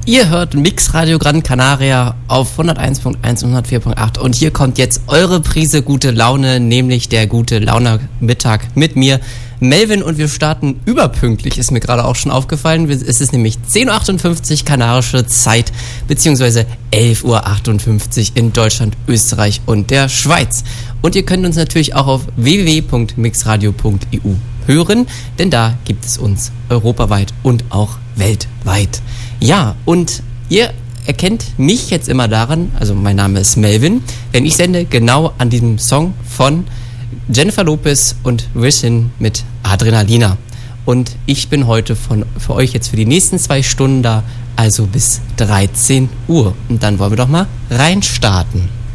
Ihr hört Mix Radio Gran Canaria auf 101.1 und 104.8 und hier kommt jetzt eure Prise gute Laune, nämlich der gute Laune-Mittag mit mir, Melvin, und wir starten überpünktlich, ist mir gerade auch schon aufgefallen. Es ist nämlich 10.58 Uhr kanarische Zeit, beziehungsweise 11.58 Uhr in Deutschland, Österreich und der Schweiz. Und ihr könnt uns natürlich auch auf www.mixradio.eu hören, denn da gibt es uns europaweit und auch weltweit. Ja, und ihr erkennt mich jetzt immer daran, also mein Name ist Melvin, denn ich sende genau an diesem Song von Jennifer Lopez und Wisin mit Adrenalina. Und ich bin heute für euch jetzt für die nächsten 2 Stunden da, also bis 13 Uhr. Und dann wollen wir doch mal reinstarten.